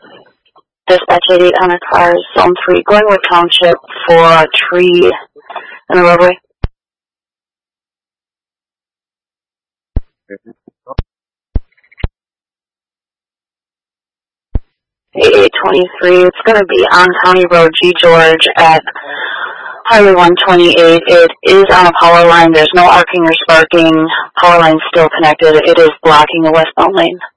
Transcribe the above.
Dispatch 88 on a car, Zone 3, Glenwood Township for a tree in the roadway. 8823, it's going to be on County Road G. George at Highway 128. It is on a power line. There's no arcing or sparking. Power line's still connected. It is blocking the westbound lane.